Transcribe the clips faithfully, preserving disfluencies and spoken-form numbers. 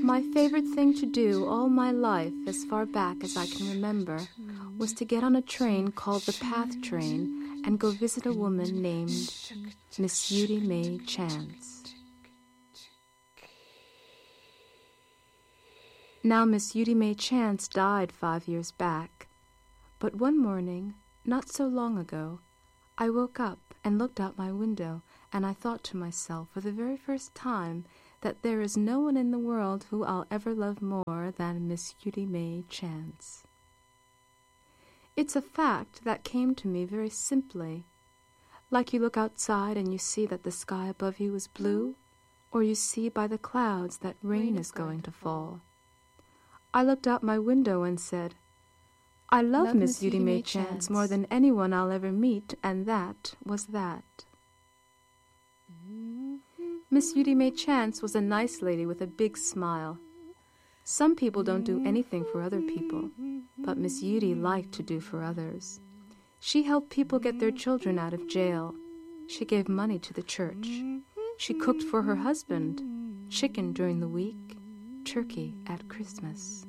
My favorite thing to do all my life, as far back as I can remember, was to get on a train called the Path Train and go visit a woman named Miss Eudy Mae Chance. Now, Miss Eudy Mae Chance died five years back, but one morning, not so long ago, I woke up and looked out my window, and I thought to myself for the very first time that there is no one in the world who I'll ever love more than Miss Eudy Mae Chance. It's a fact that came to me very simply, like you look outside and you see that the sky above you is blue, or you see by the clouds that rain is going to fall. I looked out my window and said, I love, love Miss Eudy Mae Chance more than anyone I'll ever meet, and that was that. Miss Eudy Mae Chance was a nice lady with a big smile. Some people don't do anything for other people, but Miss Eudy liked to do for others. She helped people get their children out of jail. She gave money to the church. She cooked for her husband, chicken during the week, turkey at Christmas.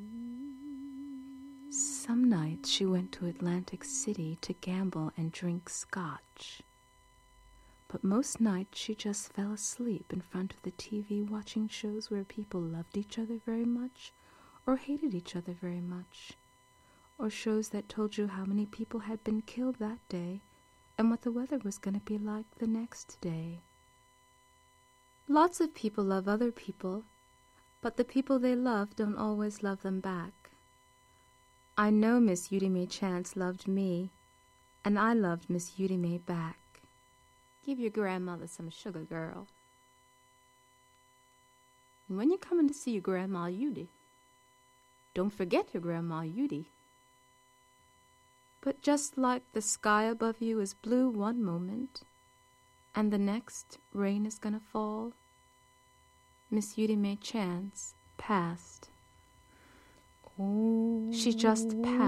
Some nights she went to Atlantic City to gamble and drink scotch. But most nights she just fell asleep in front of the T V watching shows where people loved each other very much or hated each other very much, or shows that told you how many people had been killed that day and what the weather was going to be like the next day. Lots of people love other people, but the people they love don't always love them back. I know Miss Eudy Mae Chance loved me, and I loved Miss Eudy Mae back. Give your grandmother some sugar, girl. And when you're coming to see your Grandma Eudy, don't forget your Grandma Eudy. But just like the sky above you is blue one moment, and the next rain is gonna fall, Miss Eudy Mae Chance passed. Oh. She just passed.